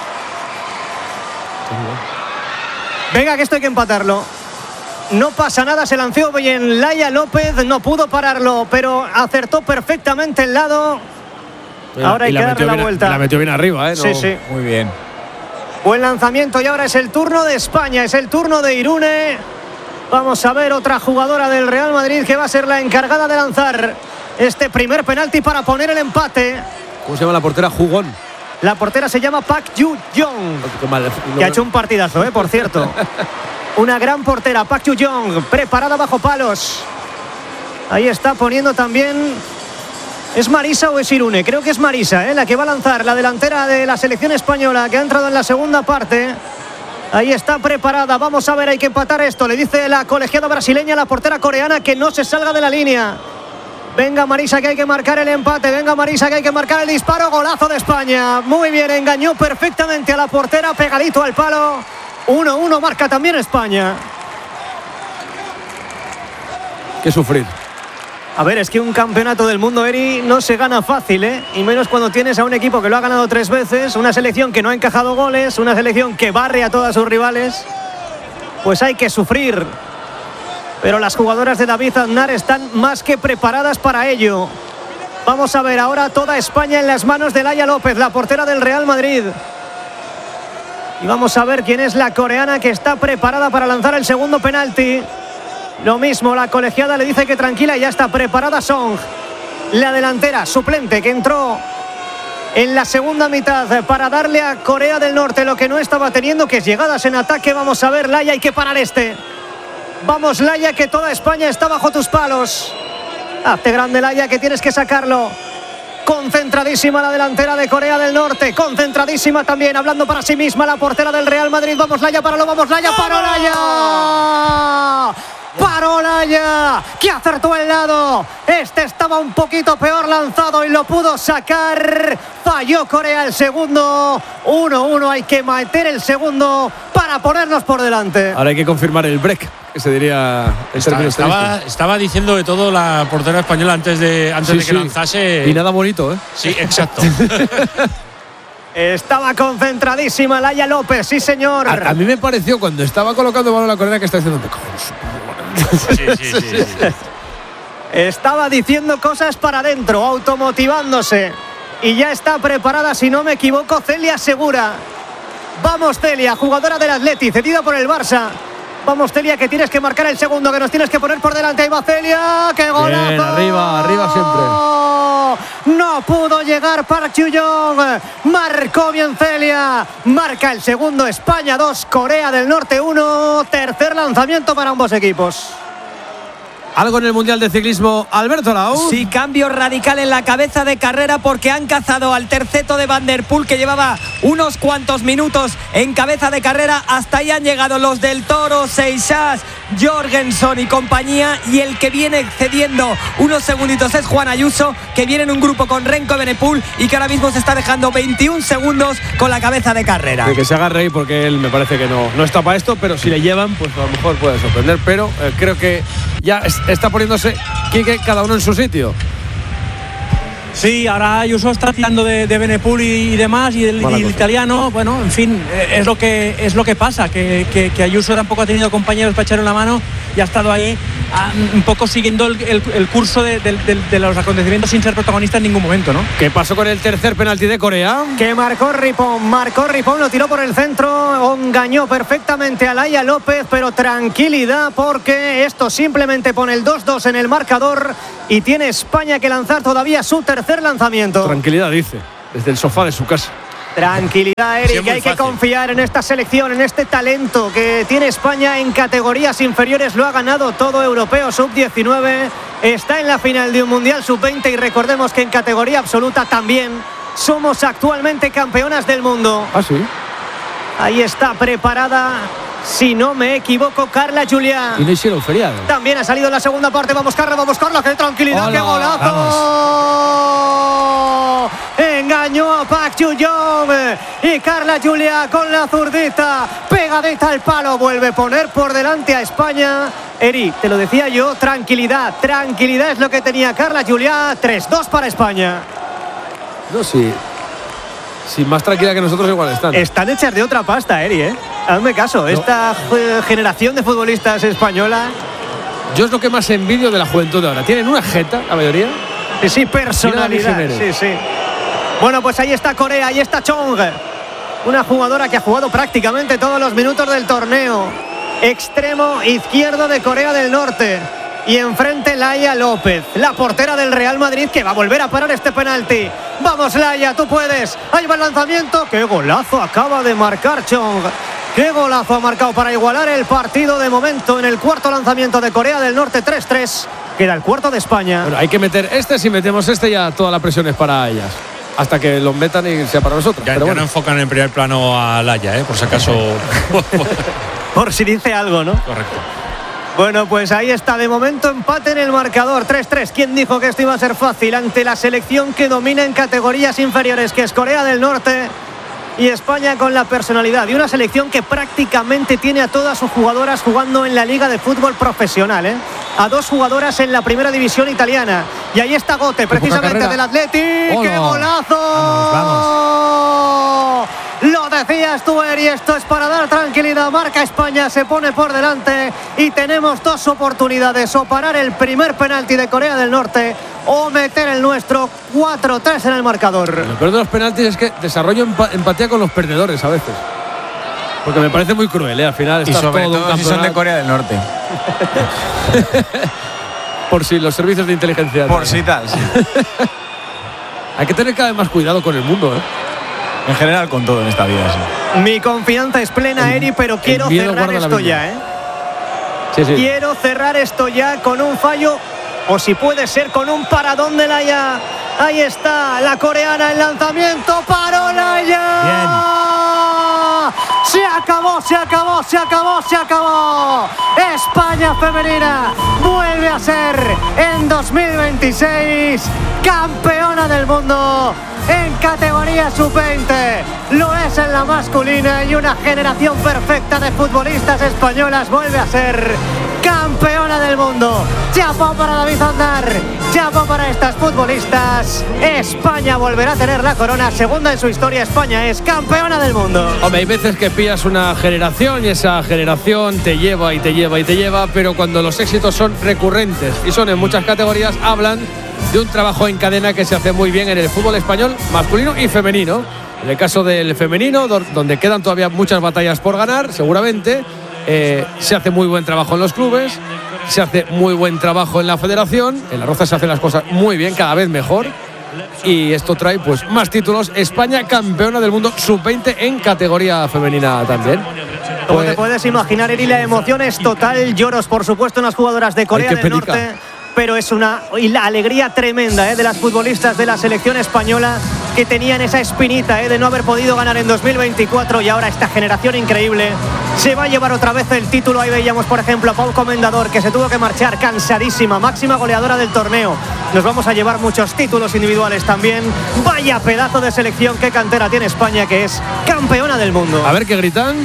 Venga, que esto hay que empatarlo. No pasa nada, se lanzó bien Laia López, no pudo pararlo, pero acertó perfectamente el lado. Mira, ahora hay que darle la bien, vuelta. La metió bien arriba, ¿eh? No, sí, sí. Muy bien. Buen lanzamiento y ahora es el turno de España, es el turno de Irune. Vamos a ver otra jugadora del Real Madrid que va a ser la encargada de lanzar este primer penalti para poner el empate. ¿Cómo se llama la portera? Jugón. La portera se llama Park Ju-young, que ha hecho un partidazo, ¿eh? Por cierto. Una gran portera, Park Ju-young, preparada bajo palos. Ahí está poniendo también... ¿Es Marisa o es Irune? Creo que es Marisa, ¿eh? La que va a lanzar, la delantera de la selección española, que ha entrado en la segunda parte. Ahí está preparada, vamos a ver, hay que empatar esto. Le dice la colegiada brasileña a la portera coreana que no se salga de la línea. Venga Marisa, que hay que marcar el empate. Venga Marisa, que hay que marcar el disparo. Golazo de España. Muy bien, engañó perfectamente a la portera, pegadito al palo. uno uno marca también España. Qué sufrir. A ver, es que un campeonato del mundo, Eri, no se gana fácil, ¿eh? Y menos cuando tienes a un equipo que lo ha ganado tres veces, una selección que no ha encajado goles, una selección que barre a todas sus rivales. Pues hay que sufrir. Pero las jugadoras de David Aznar están más que preparadas para ello. Vamos a ver ahora toda España en las manos de Laia López, la portera del Real Madrid. Y vamos a ver quién es la coreana que está preparada para lanzar el segundo penalti. Lo mismo, la colegiada le dice que tranquila y ya está preparada Song. La delantera suplente que entró en la segunda mitad para darle a Corea del Norte lo que no estaba teniendo, que es llegadas en ataque. Vamos a ver, Laia, hay que parar este. Vamos, Laia, que toda España está bajo tus palos. Hazte grande, Laia, que tienes que sacarlo. Concentradísima la delantera de Corea del Norte. Concentradísima también, hablando para sí misma la portera del Real Madrid. Vamos, Laia, páralo, vamos, Laia, paró, Laia. Paró Laia, que acertó el lado. Este estaba un poquito peor lanzado y lo pudo sacar. Falló Corea el segundo. uno uno, hay que meter el segundo para ponernos por delante. Ahora hay que confirmar el break, que se diría el Está, término estaba, estaba diciendo de todo la portera española antes de, antes sí, de que sí. lanzase. Y nada bonito, ¿eh? Sí, exacto. Estaba concentradísima Laia López, sí señor. A, a mí me pareció cuando estaba colocando balón la coreana que está diciendo. Sí, sí, sí, sí, sí. Estaba diciendo cosas para adentro, automotivándose. Y ya está preparada, si no me equivoco, Celia Segura. Vamos, Celia, jugadora del Atleti, cedida por el Barça. Vamos, Celia, que tienes que marcar el segundo, que nos tienes que poner por delante. Ahí va Celia, ¡qué golazo! Bien, arriba, arriba siempre. No pudo llegar Park Chu-young. Marcó bien Celia. Marca el segundo, España dos, Corea del Norte uno. Tercer lanzamiento para ambos equipos. Algo en el Mundial de Ciclismo, Alberto Lau. Sí, cambio radical en la cabeza de carrera porque han cazado al terceto de Van der Poel, que llevaba unos cuantos minutos en cabeza de carrera. Hasta ahí han llegado los del Toro, Seixas, Jorgensen y compañía, y el que viene cediendo unos segunditos es Juan Ayuso, que viene en un grupo con Renko Evenepoel y que ahora mismo se está dejando veintiún segundos con la cabeza de carrera. De que se haga reír porque él me parece que no, no está para esto, pero si le llevan, pues a lo mejor puede sorprender, pero eh, creo que ya es, está poniéndose Quique cada uno en su sitio. Sí, ahora Ayuso está tirando de, de Evenepoel y, y demás, y el, y el italiano, bueno, en fin, es lo que es lo que pasa, que, que, que Ayuso tampoco ha tenido compañeros para echarle la mano y ha estado ahí a, un poco siguiendo el, el, el curso de, de, de, de los acontecimientos sin ser protagonista en ningún momento, ¿no? ¿Qué pasó con el tercer penalti de Corea? Que marcó Ripon, marcó Ripon, lo tiró por el centro, engañó perfectamente a Laia López, pero tranquilidad porque esto simplemente pone el dos dos en el marcador y tiene España que lanzar todavía su tercer lanzamiento. Tranquilidad, dice, desde el sofá de su casa. Tranquilidad, Eric, Sí, hay fácil. que confiar en esta selección, en este talento que tiene España en categorías inferiores. Lo ha ganado todo europeo sub diecinueve, está en la final de un Mundial sub veinte y recordemos que en categoría absoluta también somos actualmente campeonas del mundo. Ah, sí. Ahí está preparada, si no me equivoco, Carla Juliá. Y no hicieron feriado. También ha salido en la segunda parte. Vamos, Carla, vamos, Carla, qué tranquilidad, Hola, qué golazo. Engañó a Park Chu-young y Carla Juliá con la zurdita pegadita al palo, vuelve a poner por delante a España. Eri, te lo decía yo, tranquilidad, tranquilidad es lo que tenía Carla Juliá. tres dos para España. No, sí. Sí, más tranquila que nosotros igual están. Están hechas de otra pasta, Eri, ¿eh? Hazme caso, No. esta eh, generación de futbolistas española. Yo es lo que más envidio de la juventud de ahora. Tienen una jeta, la mayoría. Sí, sí, personalidad. Mira a Dani Sí, sí. Bueno, pues ahí está Corea, ahí está Chong. Una jugadora que ha jugado prácticamente todos los minutos del torneo. Extremo izquierdo de Corea del Norte. Y enfrente Laia López, la portera del Real Madrid, que va a volver a parar este penalti. Vamos, Laia, tú puedes. Ahí va el lanzamiento. ¡Qué golazo acaba de marcar Chong! ¡Qué golazo ha marcado para igualar el partido de momento en el cuarto lanzamiento de Corea del Norte! tres tres. Queda el cuarto de España. Bueno, hay que meter este, si metemos este ya toda la presión es para ellas. Hasta que los metan y sea para nosotros. Ya, Pero ya bueno. no enfocan en primer plano a Laia, ¿eh? Por si acaso. Por si dice algo, ¿no? Correcto. Bueno, pues ahí está, de momento empate en el marcador, tres tres. ¿Quién dijo que esto iba a ser fácil ante la selección que domina en categorías inferiores, que es Corea del Norte? y España con la personalidad y una selección que prácticamente tiene a todas sus jugadoras jugando en la Liga de Fútbol Profesional, ¿eh? A dos jugadoras en la primera división italiana. Y ahí está Gote, precisamente del Athletic. Oh, ¡Qué no. golazo! Vamos, vamos. Lo decías tú, Eri, esto es para dar tranquilidad. Marca España, se pone por delante y tenemos dos oportunidades: o parar el primer penalti de Corea del Norte o meter el nuestro. Cuatro tres en el marcador. Lo peor de los penaltis es que desarrollo empa- empatía con los perdedores a veces. Porque me parece muy cruel, ¿eh? Al final Y está sobre todo un todo si son de campeonato. Corea del Norte. Por si los servicios de inteligencia. Por si tal. Sí. Hay que tener cada vez más cuidado con el mundo, ¿eh? En general con todo en esta vida, sí. Mi confianza es plena, Eri, pero quiero miedo cerrar guarda la esto vida. ya, ¿eh? Sí, sí. Quiero cerrar esto ya con un fallo, o si puede ser con un paradón de Laia. Ahí está la coreana, el lanzamiento, paró Laia. Se acabó, se acabó, se acabó, se acabó. España femenina vuelve a ser en dos mil veintiséis campeona del mundo en categoría sub veinte. Lo es en la masculina y una generación perfecta de futbolistas españolas vuelve a ser campeona del mundo. Chapó para David Aznar, chapó para estas futbolistas. España volverá a tener la corona, segunda en su historia. España es campeona del mundo. Hombre, hay veces que pillas una generación y esa generación te lleva y te lleva y te lleva, pero cuando los éxitos son recurrentes y son en muchas categorías, hablan de un trabajo en cadena que se hace muy bien en el fútbol español masculino y femenino. En el caso del femenino, do- donde quedan todavía muchas batallas por ganar, seguramente, eh, se hace muy buen trabajo en los clubes, se hace muy buen trabajo en la federación, en la Roza se hacen las cosas muy bien, cada vez mejor, y esto trae pues más títulos. España campeona del mundo sub veinte en categoría femenina también. Como Pues- te puedes imaginar, Eri, la emoción es total. Lloros, por supuesto, en las jugadoras de Corea Ay, qué del penica. Norte. Pero es una y la alegría tremenda, ¿eh? De las futbolistas de la selección española, que tenían esa espinita, ¿eh? De no haber podido ganar en dos mil veinticuatro, y ahora esta generación increíble se va a llevar otra vez el título. Ahí veíamos, por ejemplo, a Pau Comendador, que se tuvo que marchar cansadísima, máxima goleadora del torneo. Nos vamos a llevar muchos títulos individuales también. Vaya pedazo de selección, qué cantera tiene España, que es campeona del mundo. A ver qué gritan.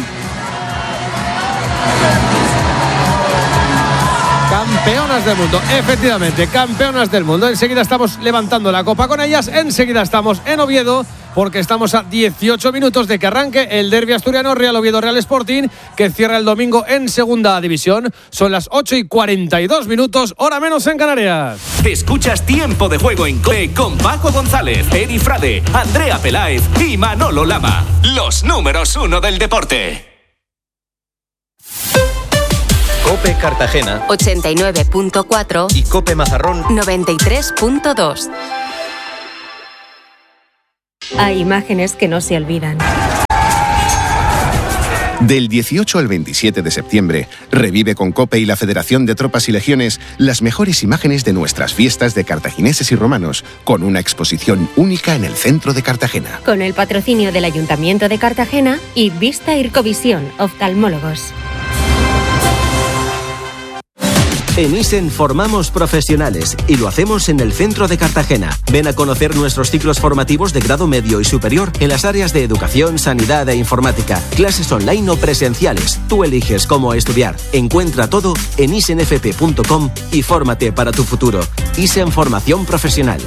Campeonas del mundo, efectivamente, campeonas del mundo. Enseguida estamos levantando la copa con ellas. Enseguida estamos en Oviedo, porque estamos a dieciocho minutos de que arranque el derbi asturiano Real Oviedo Real Sporting, que cierra el domingo en segunda división. Son las ocho y cuarenta y dos minutos, hora menos en Canarias. Escuchas Tiempo de Juego en COPE con Paco González, Eri Frade, Andrea Peláez y Manolo Lama. Los números uno del deporte. COPE Cartagena ochenta y nueve punto cuatro y COPE Mazarrón noventa y tres punto dos. Hay imágenes que no se olvidan. Del dieciocho al veintisiete de septiembre, revive con COPE y la Federación de Tropas y Legiones las mejores imágenes de nuestras fiestas de cartagineses y romanos, con una exposición única en el centro de Cartagena. Con el patrocinio del Ayuntamiento de Cartagena y Vista Ircovisión, oftalmólogos. En Isen formamos profesionales y lo hacemos en el centro de Cartagena. Ven a conocer nuestros ciclos formativos de grado medio y superior en las áreas de educación, sanidad e informática. Clases online o presenciales. Tú eliges cómo estudiar. Encuentra todo en isen f p punto com y fórmate para tu futuro. Isen Formación Profesional.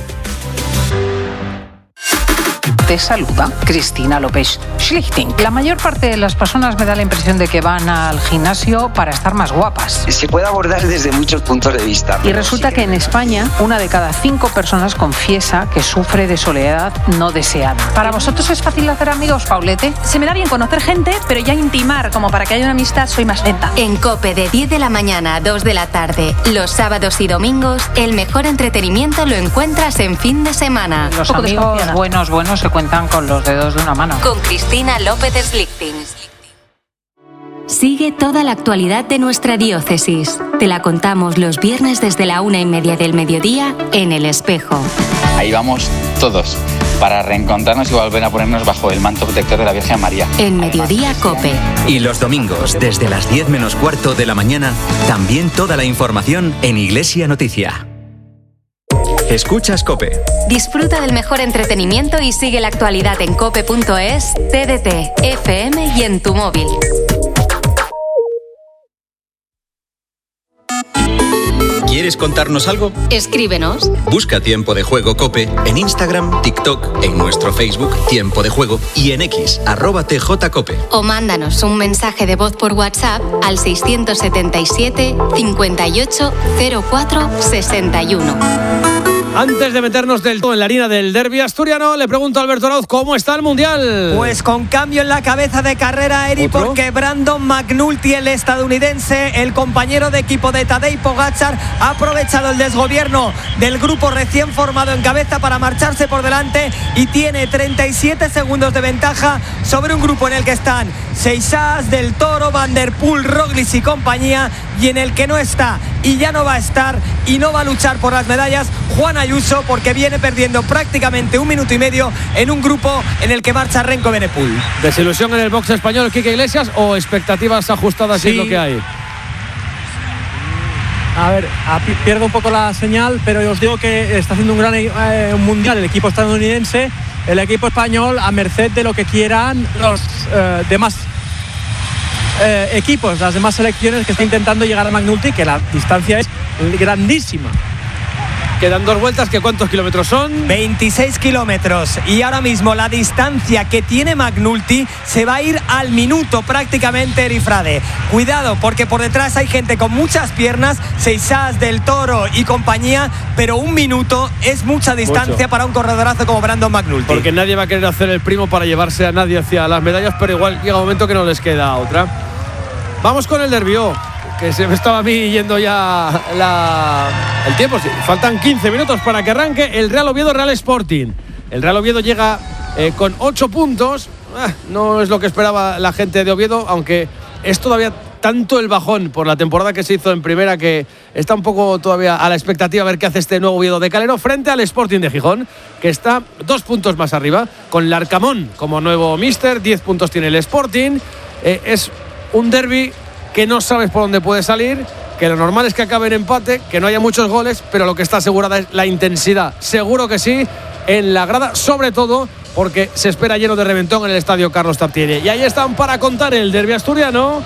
Te saluda Cristina López Schlichting. La mayor parte de las personas me da la impresión de que van al gimnasio para estar más guapas. Se puede abordar desde muchos puntos de vista. Y resulta que en España una de cada cinco personas confiesa que sufre de soledad no deseada. ¿Para vosotros es fácil hacer amigos, Paulete? Se me da bien conocer gente, pero ya intimar como para que haya una amistad soy más lenta. En COPE de diez de la mañana a dos de la tarde, los sábados y domingos, el mejor entretenimiento lo encuentras en fin de semana. Los amigos buenos, buenos se cuentan con los dedos de una mano. Con Cristina López Slichting. Sigue toda la actualidad de nuestra diócesis. Te la contamos los viernes desde la una y media del mediodía en El Espejo. Ahí vamos todos, para reencontrarnos y volver a ponernos bajo el manto protector de la Virgen María. En Mediodía COPE. Y los domingos, desde las diez menos cuarto de la mañana, también toda la información en Iglesia Noticia. Escuchas COPE. Disfruta del mejor entretenimiento y sigue la actualidad en cope punto es, T D T, F M y en tu móvil. ¿Quieres contarnos algo? Escríbenos. Busca Tiempo de Juego COPE en Instagram, TikTok, en nuestro Facebook Tiempo de Juego y en X, arroba T J Cope. O mándanos un mensaje de voz por WhatsApp al seiscientos setenta y siete, cincuenta y ocho, cero cuatro, sesenta y uno. Antes de meternos del todo en la harina del derbi asturiano, le pregunto a Alberto Arauz cómo está el Mundial. Pues con cambio en la cabeza de carrera, Eri, ¿Otro? porque Brandon McNulty, el estadounidense, el compañero de equipo de Tadej Pogačar, ha aprovechado el desgobierno del grupo recién formado en cabeza para marcharse por delante y tiene treinta y siete segundos de ventaja sobre un grupo en el que están Seixas, Del Toro, Van der Poel, Roglic y compañía, y en el que no está y ya no va a estar y no va a luchar por las medallas Juan Ayuso, porque viene perdiendo prácticamente un minuto y medio en un grupo en el que marcha Renko Benepul. ¿Desilusión en el box español, Quique Iglesias, o expectativas ajustadas? Sí. Es lo que hay. A ver, a, pierdo un poco la señal, pero os digo que está haciendo un gran eh, mundial el equipo estadounidense, el equipo español a merced de lo que quieran los eh, demás eh, equipos, las demás selecciones que está intentando llegar a McNulty, que la distancia es grandísima. Quedan dos vueltas, ¿que cuántos kilómetros son? veintiséis kilómetros. Y ahora mismo la distancia que tiene McNulty se va a ir al minuto prácticamente, Erifrade. Cuidado, porque por detrás hay gente con muchas piernas, Seixas, Del Toro y compañía, pero un minuto es mucha distancia Mucho. para un corredorazo como Brandon McNulty. Porque nadie va a querer hacer el primo para llevarse a nadie hacia las medallas, pero igual llega un momento que no les queda otra. Vamos con el derbi, que se me estaba a mí yendo ya la, el tiempo. Sí, faltan quince minutos para que arranque el Real Oviedo Real Sporting. El Real Oviedo llega eh, con ocho puntos. Ah, no es lo que esperaba la gente de Oviedo, aunque es todavía tanto el bajón por la temporada que se hizo en primera que está un poco todavía a la expectativa a ver qué hace este nuevo Oviedo de Calero frente al Sporting de Gijón, que está dos puntos más arriba, con Larcamón como nuevo míster. Diez puntos tiene el Sporting. Eh, es un derbi que no sabes por dónde puede salir, que lo normal es que acabe en empate, que no haya muchos goles, pero lo que está asegurada es la intensidad. Seguro que sí, en la grada, sobre todo porque se espera lleno de reventón en el estadio Carlos Tartiere. Y ahí están para contar el derbi asturiano.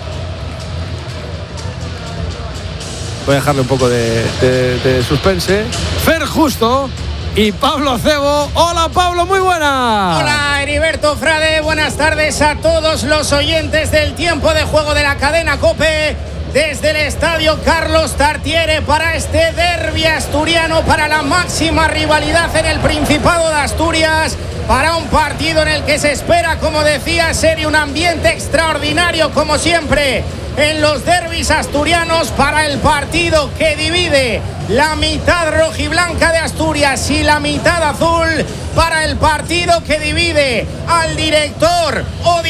Voy a dejarle un poco de, de, de suspense. Fer Justo y Pablo Cebo. Hola Pablo, muy buena. Hola Heriberto Frade, buenas tardes a todos los oyentes del Tiempo de Juego de la cadena COPE desde el estadio Carlos Tartiere para este derbi asturiano, para la máxima rivalidad en el Principado de Asturias, para un partido en el que se espera, como decía, ser un ambiente extraordinario como siempre en los derbis asturianos, para el partido que divide la mitad rojiblanca de Asturias y la mitad azul, para el partido que divide al director o